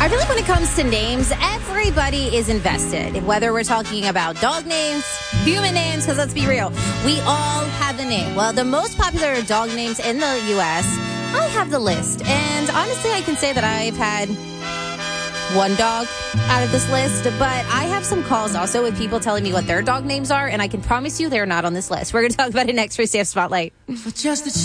I feel like when it comes to names, everybody is invested. Whether we're talking about dog names, human names, because let's be real, we all have a name. Well, the most popular dog names in the U.S., I have the list. And honestly, I can say that I've had one dog out of this list, but I have some calls also with people telling me what their dog names are, and I can promise you they're not on this list. We're going to talk about it next for Staff Spotlight. For just a